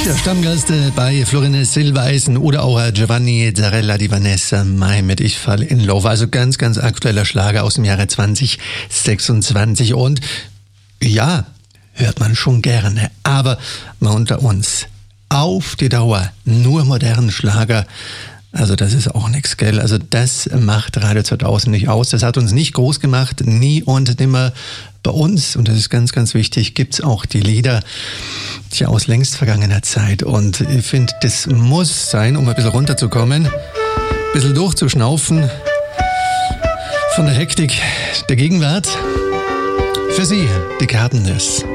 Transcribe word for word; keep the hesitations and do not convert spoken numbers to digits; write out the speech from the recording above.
Ja, Stammgast äh, bei Florenz Silbereisen oder auch äh, Giovanni Zarella, die Vanessa Mai mit Ich fall in Love. Also ganz, ganz aktueller Schlager aus dem Jahre zwanzig sechsundzwanzig. Und ja, hört man schon gerne. Aber mal unter uns, auf die Dauer nur modernen Schlager. Also das ist auch nichts, gell? Also das macht Radio zweitausend nicht aus. Das hat uns nicht groß gemacht, nie und nimmer. Bei uns, und das ist ganz, ganz wichtig, gibt's auch die Lieder tja, aus längst vergangener Zeit. Und ich finde, das muss sein, um ein bisschen runterzukommen, ein bisschen durchzuschnaufen von der Hektik der Gegenwart. Für Sie, die Carpenters.